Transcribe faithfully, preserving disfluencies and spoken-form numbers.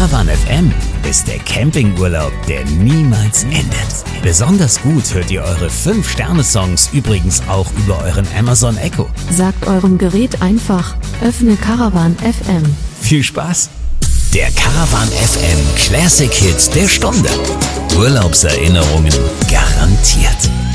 Caravan F M ist der Campingurlaub, der niemals endet. Besonders gut hört ihr eure fünf Sterne Songs übrigens auch über euren Amazon Echo. Sagt eurem Gerät einfach, öffne Caravan F M. Viel Spaß! Der Caravan F M Classic Hit der Stunde. Urlaubserinnerungen garantiert.